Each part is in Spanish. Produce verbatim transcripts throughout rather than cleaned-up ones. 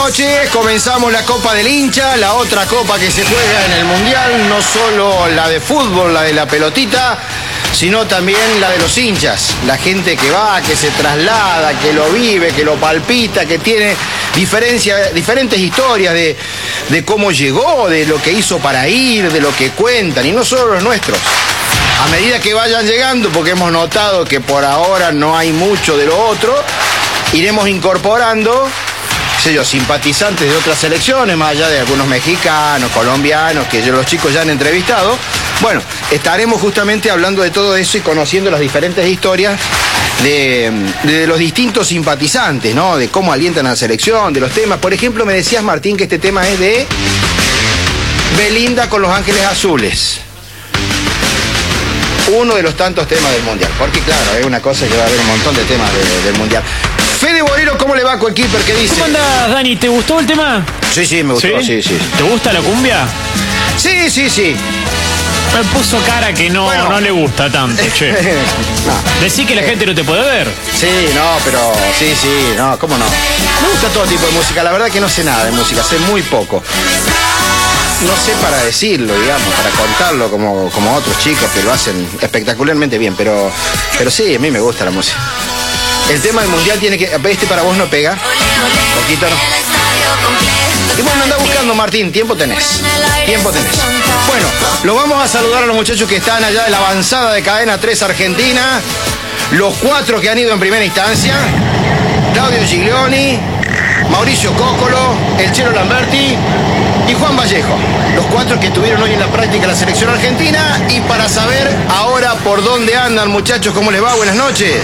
noches, comenzamos la Copa del Hincha, la otra copa que se juega en el Mundial, no solo la de fútbol, la de la pelotita, sino también la de los hinchas, la gente que va, que se traslada, que lo vive, que lo palpita, que tiene diferencia, diferentes historias de, de cómo llegó, de lo que hizo para ir, de lo que cuentan, y no solo los nuestros. A medida que vayan llegando, porque hemos notado que por ahora no hay mucho de lo otro, iremos incorporando, qué sé yo, simpatizantes de otras selecciones, más allá de algunos mexicanos, colombianos, que los chicos ya han entrevistado. Bueno, estaremos justamente hablando de todo eso y conociendo las diferentes historias de, de los distintos simpatizantes, ¿no? De cómo alientan a la selección, de los temas. Por ejemplo, me decías, Martín, que este tema es de Belinda con Los Ángeles Azules. Uno de los tantos temas del Mundial. Porque claro, es una cosa que va a haber un montón de temas de, del Mundial. Fede Borero, ¿cómo le va con el keeper? ¿Qué dice? ¿Cómo andás, Dani? ¿Te gustó el tema? Sí, sí, me gustó, sí, sí. sí. ¿Te gusta la cumbia? Sí, sí, sí. Me puso cara que no, bueno. no le gusta tanto, che. No. Decí que la gente no te puede ver. Sí, no, pero sí, sí, no, ¿cómo no? Me gusta todo tipo de música, la verdad que no sé nada de música, sé muy poco. No sé para decirlo, digamos, para contarlo como, como otros chicos que lo hacen espectacularmente bien, pero, pero sí, a mí me gusta la música. El tema del Mundial tiene que... Este para vos no pega. Poquito no. Y bueno, anda buscando, Martín. Tiempo tenés. Tiempo tenés. Bueno, lo vamos a saludar a los muchachos que están allá de la avanzada de Cadena tres Argentina. Los cuatro que han ido en primera instancia. Claudio Giglioni, Mauricio Cócolo, el Chelo Lamberti y Juan Vallejo. Los cuatro que estuvieron hoy en la práctica de la selección argentina. Y para saber ahora por dónde andan, muchachos, ¿cómo les va? Buenas noches.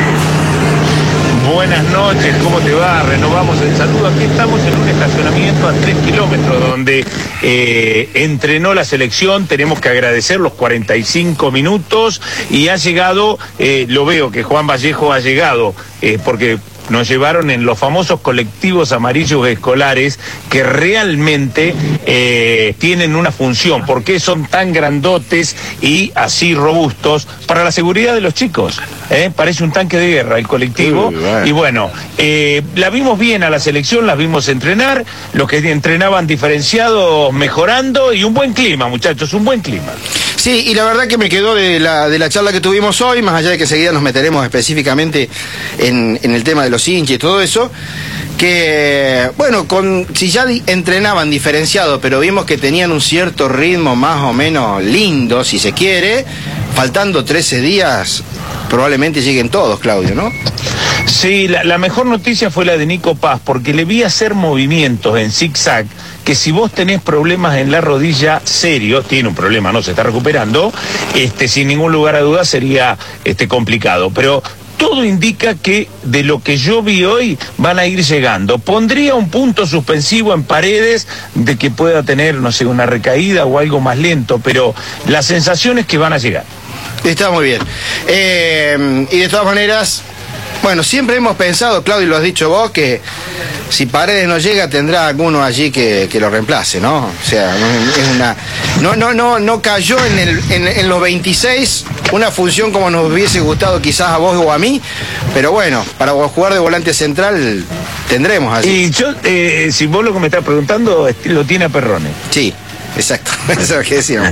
Buenas noches, ¿cómo te va? Renovamos el saludo. Aquí estamos en un estacionamiento a tres kilómetros donde eh, entrenó la selección. Tenemos que agradecer los cuarenta y cinco minutos y ha llegado, eh, lo veo que Juan Vallejo ha llegado, eh, porque nos llevaron en los famosos colectivos amarillos escolares que realmente eh, tienen una función. ¿Por qué son tan grandotes y así robustos? Para la seguridad de los chicos. ¿eh? Parece un tanque de guerra el colectivo. Uy, bueno. Y bueno, eh, la vimos bien a la selección, la vimos entrenar, los que entrenaban diferenciados mejorando y un buen clima, muchachos, un buen clima. Sí, y la verdad que me quedó de la, de la charla que tuvimos hoy, más allá de que enseguida nos meteremos específicamente en, en el tema de los hinchas y todo eso, que, bueno, con si ya di, entrenaban diferenciado, pero vimos que tenían un cierto ritmo más o menos lindo, si se quiere, faltando trece días, probablemente lleguen todos, Claudio, ¿no? Sí, la, la mejor noticia fue la de Nico Paz, porque le vi hacer movimientos en zigzag, que si vos tenés problemas en la rodilla serios, tiene un problema, no se está recuperando, este, sin ningún lugar a dudas sería este, complicado, pero todo indica que de lo que yo vi hoy van a ir llegando. Pondría un punto suspensivo en Paredes de que pueda tener, no sé, una recaída o algo más lento, pero la sensación es que van a llegar. Está muy bien. Eh, y de todas maneras, bueno, siempre hemos pensado, Claudio, y lo has dicho vos, que si Paredes no llega tendrá alguno allí que, que lo reemplace, ¿no? O sea, es una... No, no, no, no cayó en, el, en, en los veintiséis una función como nos hubiese gustado quizás a vos o a mí, pero bueno, para jugar de volante central tendremos allí. Y yo, eh, si vos lo que me estás preguntando, lo tiene a Perrone. Sí. Exacto, eso es lo que decíamos.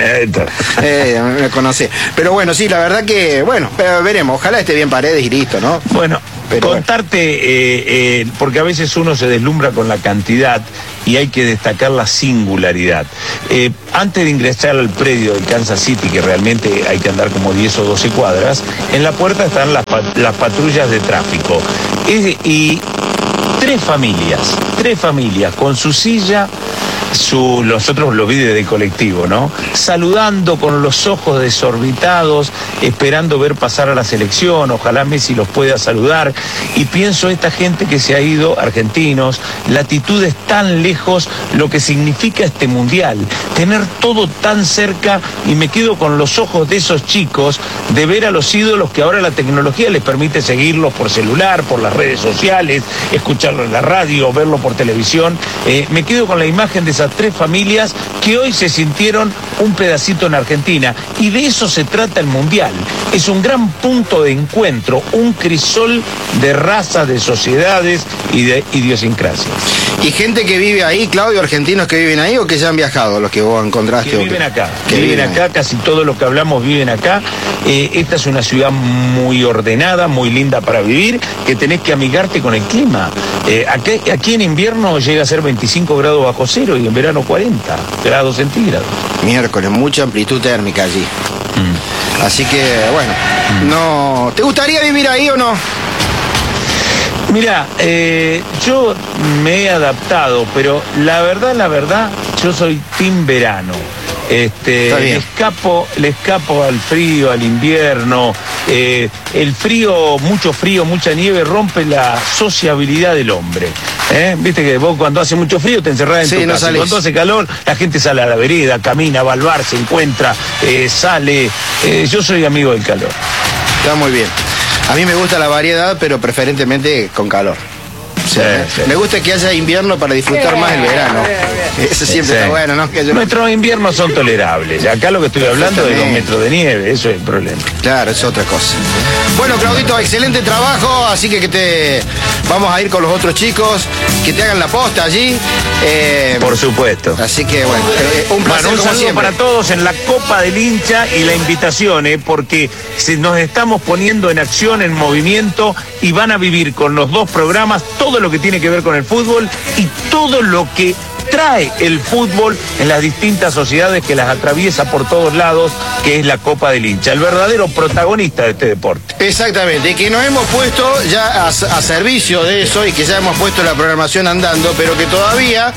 eh, me conocí. Pero bueno, sí, la verdad que, bueno, veremos. Ojalá esté bien Paredes y listo, ¿no? Bueno, pero contarte, eh, eh, porque a veces uno se deslumbra con la cantidad y hay que destacar la singularidad. Eh, antes de ingresar al predio de Kansas City, que realmente hay que andar como diez o doce cuadras, en la puerta están las, las patrullas de tráfico. Es, y tres familias, tres familias con su silla, Su, los otros lo vi desde el colectivo, ¿no? Saludando con los ojos desorbitados, esperando ver pasar a la selección, ojalá Messi los pueda saludar. Y pienso esta gente que se ha ido, argentinos, latitudes tan lejos, lo que significa este mundial, tener todo tan cerca, y me quedo con los ojos de esos chicos, de ver a los ídolos que ahora la tecnología les permite seguirlos por celular, por las redes sociales, escucharlo en la radio, verlo por televisión. Eh, me quedo con la imagen de esas tres familias que hoy se sintieron un pedacito en Argentina, y de eso se trata el Mundial. Es un gran punto de encuentro, un crisol de razas, de sociedades y de idiosincrasias. ¿Y gente que vive ahí, Claudio, argentinos que viven ahí o que ya han viajado, los que vos encontraste? Que viven acá, que, que viven acá, casi todos los que hablamos viven acá. Eh, esta es una ciudad muy ordenada, muy linda para vivir, que tenés que amigarte con el clima. Eh, aquí, aquí en invierno llega a ser veinticinco grados bajo cero y en verano cuarenta grados centígrados. Miércoles, mucha amplitud térmica allí. Mm. Así que, bueno, mm. no... ¿Te gustaría vivir ahí o no? Mira, eh, yo me he adaptado, pero la verdad, la verdad, yo soy team verano. Este, le escapo, le escapo al frío, al invierno. Eh, el frío, mucho frío, mucha nieve rompe la sociabilidad del hombre. ¿Eh? Viste que vos cuando hace mucho frío te encerrás en sí, tu no casa. Salís. Cuando hace calor, la gente sale a la vereda, camina, va al bar, se encuentra, eh, sale. Eh, yo soy amigo del calor. Está muy bien. A mí me gusta la variedad, pero preferentemente con calor. O sea, sí, sí. Me gusta que haya invierno para disfrutar sí, más el verano. Sí, sí. Eso siempre sí. Está bueno, ¿no? Que yo... Nuestros inviernos son tolerables. Acá lo que estoy hablando es de dos metros de nieve, eso es el problema. Claro, es otra cosa. Bueno, Claudito, excelente trabajo, así que, que te vamos a ir con los otros chicos, que te hagan la posta allí. Eh, Por supuesto. Así que, bueno, eh, un placer. Bueno, un como saludo siempre. Para todos en la Copa del Hincha y la invitación, eh, porque nos estamos poniendo en acción, en movimiento, y van a vivir con los dos programas todo lo que tiene que ver con el fútbol y todo lo que trae el fútbol en las distintas sociedades que las atraviesa por todos lados, que es la Copa del Hincha, el verdadero protagonista de este deporte. Exactamente, y que nos hemos puesto ya a, a servicio de eso y que ya hemos puesto la programación andando, pero que todavía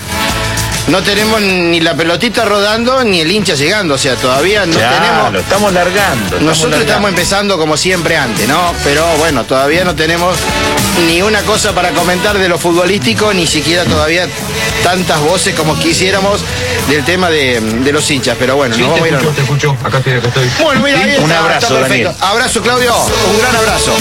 no tenemos ni la pelotita rodando ni el hincha llegando, o sea, todavía no ya, tenemos... lo estamos largando. Estamos Nosotros largando. Estamos empezando como siempre antes, ¿no? Pero bueno, todavía no tenemos ni una cosa para comentar de lo futbolístico, ni siquiera todavía tantas voces como quisiéramos del tema de, de los hinchas, pero bueno, sí, nos vamos te a ir escucho, a... te escucho, acá estoy, acá estoy. Bueno, mira, ahí está, un abrazo, está perfecto. Daniel. Abrazo, Claudio, un gran abrazo.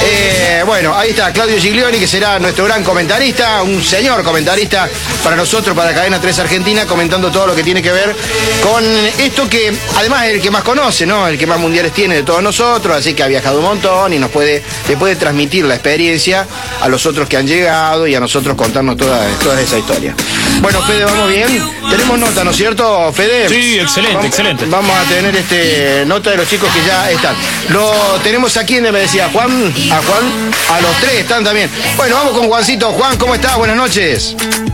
Eh, bueno, ahí está Claudio Giglioni, que será nuestro gran comentarista, un señor comentarista para nosotros, para Cadena tres Argentina, comentando todo lo que tiene que ver con esto que además es el que más conoce, ¿no? El que más mundiales tiene de todos nosotros, así que ha viajado un montón y nos puede, le puede transmitir la experiencia a los otros que han llegado y a nosotros contarnos toda, toda esa historia. Bueno, Fede, ¿vamos bien? Tenemos nota, ¿no es cierto, Fede? Sí, excelente, vamos, excelente. Vamos a tener este nota de los chicos que ya están. Lo tenemos aquí, me decía Juan, a Juan, a los tres están también. Bueno, vamos con Juancito. Juan, ¿cómo estás? Buenas noches.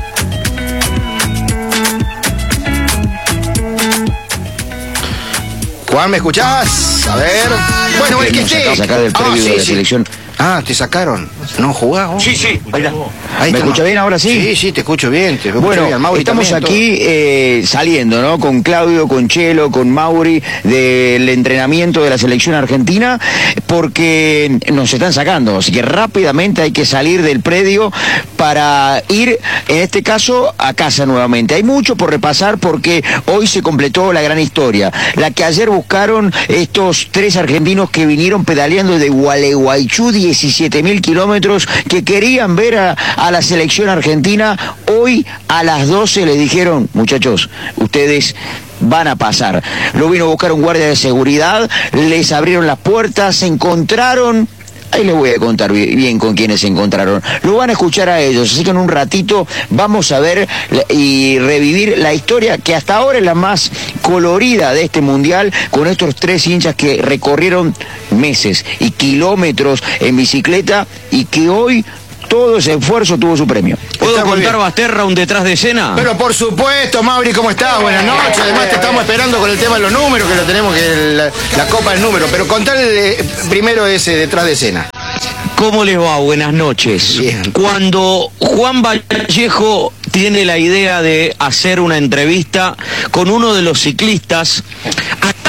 Juan, ¿me escuchás? A ver. Bueno, el que esté. Sacar del previo ah, sí, de la sí. selección. Ah, ¿te sacaron? ¿No jugás? Sí, sí. Ahí está. Ahí ¿Me está, escucha bien ahora sí? Sí, sí, te escucho bien. Te escucho bueno, bien. Mauri estamos también, aquí eh, saliendo, ¿no? Con Claudio, con Chelo, con Mauri, del entrenamiento de la selección argentina, porque nos están sacando. Así que rápidamente hay que salir del predio para ir, en este caso, a casa nuevamente. Hay mucho por repasar porque hoy se completó la gran historia. La que ayer buscaron estos tres argentinos que vinieron pedaleando de Gualeguaychú, diecisiete mil kilómetros, que querían ver a, a la selección argentina. Hoy a las doce les dijeron, muchachos, ustedes van a pasar. Lo vino a buscar un guardia de seguridad, les abrieron las puertas, se encontraron... Ahí les voy a contar bien con quiénes se encontraron. Lo van a escuchar a ellos, así que en un ratito vamos a ver y revivir la historia que hasta ahora es la más colorida de este mundial, con estos tres hinchas que recorrieron meses y kilómetros en bicicleta y que hoy todo ese esfuerzo tuvo su premio. ¿Puedo contar, Basterra, un detrás de escena? Pero por supuesto, Mauri, ¿cómo estás? Buenas noches. Además te estamos esperando con el tema de los números, que lo tenemos, que la, la copa del número. Pero contar eh, primero ese detrás de escena. ¿Cómo les va? Buenas noches. Bien. Cuando Juan Vallejo tiene la idea de hacer una entrevista con uno de los ciclistas, acá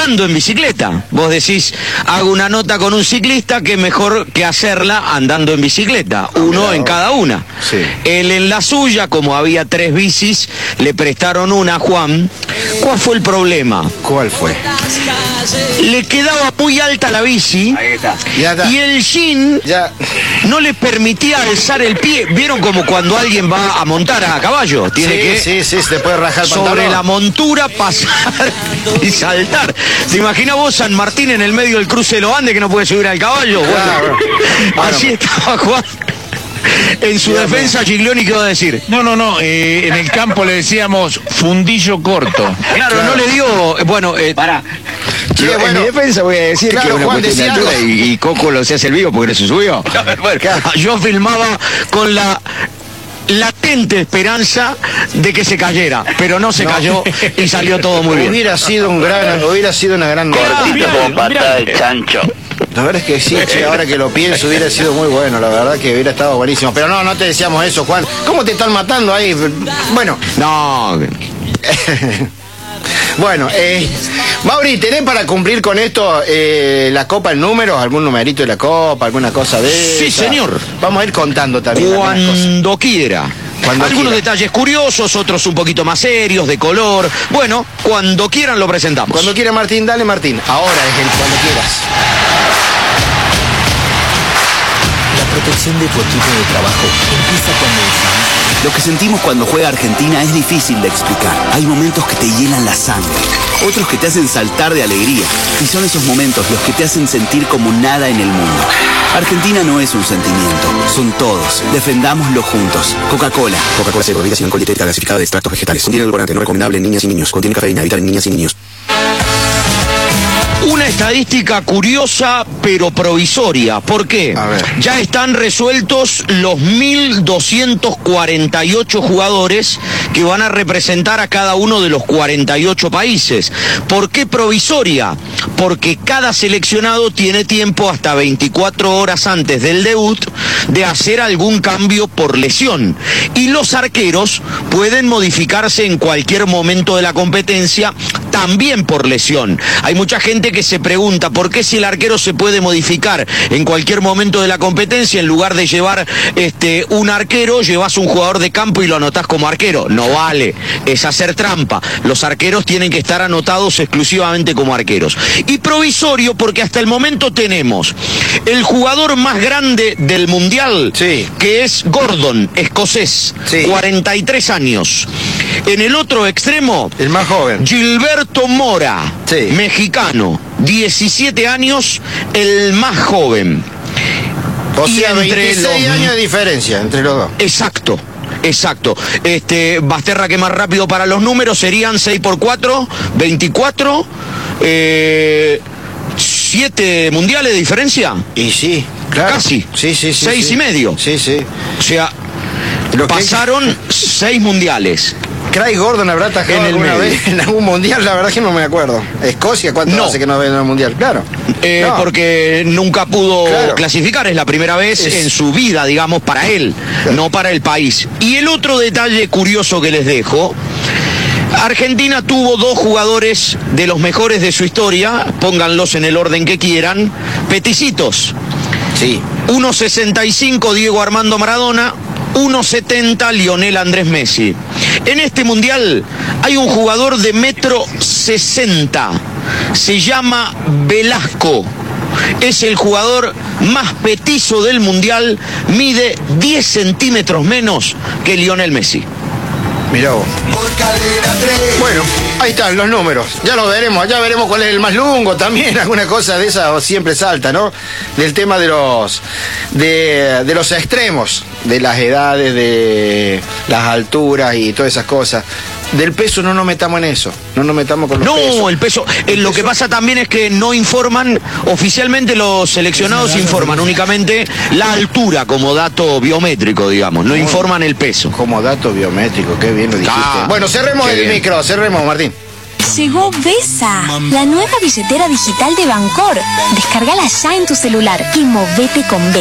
andando en bicicleta. Vos decís, hago una nota con un ciclista, que mejor que hacerla andando en bicicleta, uno en cada una. Sí. Él en la suya, como había tres bicis, le prestaron una a Juan. ¿Cuál fue el problema? ¿Cuál fue? Le quedaba muy alta la bici. Ahí está. Ya está. Y el jean Ya. no le permitía alzar el pie. ¿Vieron como cuando alguien va a montar a caballo? Tiene Sí, que sí, sí, se te puede rajar el sobre pantalón. la montura pasar y saltar. ¿Te imaginas vos San Martín en el medio del cruce de los Andes que no puede subir al caballo? Bueno, Claro. así estaba Juan. En su defensa, Giglioni, ¿qué va a decir? No, no, no, eh, en el campo le decíamos fundillo corto. Claro, no le dio, eh, bueno, eh, Pará. Che, Yo, bueno, en mi defensa voy a decir claro, que es una Juan, cuestión de decía altura algo. y, y Coco lo se hace el vivo porque no se subió. bueno, yo filmaba con la latente esperanza de que se cayera, pero no se No. cayó y salió todo muy bien. Hubiera sido un gran, hubiera sido una gran Mirá, como patada de chancho. La verdad es que sí, che, ahora que lo pienso hubiera sido muy bueno, la verdad que hubiera estado buenísimo. Pero no, no te decíamos eso, Juan. ¿Cómo te están matando ahí? Bueno, No, bueno, eh, Mauri, ¿tenés para cumplir con esto eh, la copa en números? ¿Algún numerito de la copa? ¿Alguna cosa de Sí, esa? señor. Vamos a ir contando también algunas cosas. cuando quiera. Cuando Algunos quiera. detalles curiosos, otros un poquito más serios, de color. Bueno, cuando quieran lo presentamos. Cuando quiera Martín, dale Martín. Ahora es el cuando quieras. La protección de tu equipo de trabajo empieza cuando decimos. Lo que sentimos cuando juega Argentina es difícil de explicar. Hay momentos que te hielan la sangre, otros que te hacen saltar de alegría. Y son esos momentos los que te hacen sentir como nada en el mundo. Argentina no es un sentimiento, son todos. Defendámoslo juntos. Coca-Cola. Coca-Cola cero, bebida sin alcohol dietética gasificada de extractos vegetales. Contiene edulcorante no recomendable en niñas y niños. Contiene cafeína, evitar en niñas y niños. Una estadística curiosa pero provisoria. ¿Por qué? A ver. Ya están resueltos los mil doscientos cuarenta y ocho jugadores que van a representar a cada uno de los cuarenta y ocho países. ¿Por qué provisoria? Porque cada seleccionado tiene tiempo hasta veinticuatro horas antes del debut de hacer algún cambio por lesión. Y los arqueros pueden modificarse en cualquier momento de la competencia, también por lesión. Hay mucha gente que se pregunta por qué si el arquero se puede modificar en cualquier momento de la competencia, en lugar de llevar este un arquero, llevas un jugador de campo y lo anotás como arquero. No vale, es hacer trampa. Los arqueros tienen que estar anotados exclusivamente como arqueros. Y provisorio porque hasta el momento tenemos el jugador más grande del mundial, Sí. que es Gordon, escocés, Sí. cuarenta y tres años. En el otro extremo, El más joven. Gilberto Mora, Sí. mexicano, diecisiete años, el más joven. O Y sea, entre veintiséis los- años de diferencia entre los dos. Exacto. Exacto. Este, Basterra, que más rápido para los números, serían seis por cuatro, veinticuatro, eh, siete mundiales de diferencia. Y sí, claro. Casi. Sí, sí, sí. Seis sí. y medio. Sí, sí. O sea, Lo que- pasaron seis mundiales. Craig Gordon habrá atajado En el alguna medio. vez en algún mundial, la verdad que no me acuerdo. Escocia, ¿cuánto No. hace que no ve en el mundial? Claro. Eh, No. Porque nunca pudo Claro. clasificar, es la primera vez Es- en su vida, digamos, para él, Claro. no para el país. Y el otro detalle curioso que les dejo, Argentina tuvo dos jugadores de los mejores de su historia, pónganlos en el orden que quieran, peticitos. Sí. uno sesenta y cinco Diego Armando Maradona, uno setenta Lionel Andrés Messi. En este mundial hay un jugador de metro sesenta, se llama Velasco. Es el jugador más petizo del mundial, mide diez centímetros menos que Lionel Messi. Mirá vos. Bueno, ahí están los números. Ya lo veremos, ya veremos cuál es el más lungo también, alguna cosa de esa siempre salta, ¿no? Del tema de los de, de los extremos, de las edades, de las alturas y todas esas cosas. Del peso no nos metamos en eso, no nos metamos con los No, pesos. el peso. eh, lo que pasa también es que no informan, oficialmente los seleccionados informan únicamente la altura como dato biométrico, digamos, no informan el peso. Como dato biométrico, qué bien lo dijiste. Ah, bueno, cerremos qué el bien. micro, cerremos, Martín. Llegó Besa, la nueva billetera digital de Bancor. Descárgala ya en tu celular y movete con Besa.